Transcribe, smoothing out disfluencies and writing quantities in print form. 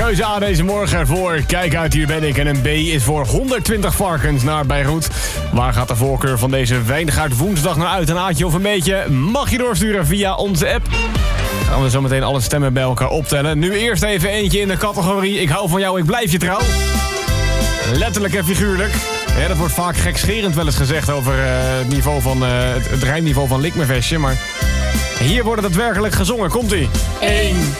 Keuze A deze morgen ervoor. Kijk uit, hier ben ik. En een B is voor 120 varkens naar Beirut. Waar gaat de voorkeur van deze Wijngaard woensdag naar uit? Een A'tje of een beetje? Mag je doorsturen via onze app. Gaan we zo meteen alle stemmen bij elkaar optellen. Nu eerst even eentje in de categorie Ik hou van jou, ik blijf je trouw. Letterlijk en figuurlijk. Ja, dat wordt vaak gekscherend wel eens gezegd over het niveau van het rijmniveau van Likmevestje. Maar hier wordt het daadwerkelijk gezongen. Komt-ie. 1,